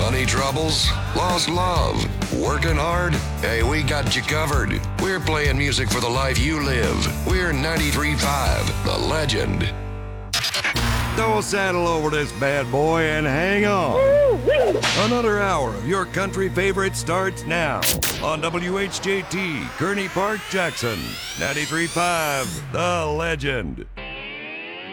Money troubles? Lost love? Working hard? Hey, we got you covered. We're playing music for the life you live. We're 93.5, The Legend. So saddle over this bad boy and hang on. Another hour of your country favorite starts now on WHJT, Kearney Park, Jackson. 93.5, The Legend.